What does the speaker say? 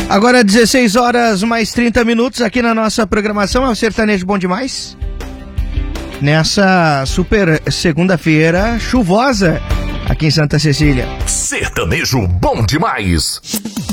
Agora 16 horas mais 30 minutos aqui na nossa programação. É o Sertanejo Bom Demais. Nessa super segunda-feira chuvosa aqui em Santa Cecília. Sertanejo Bom Demais.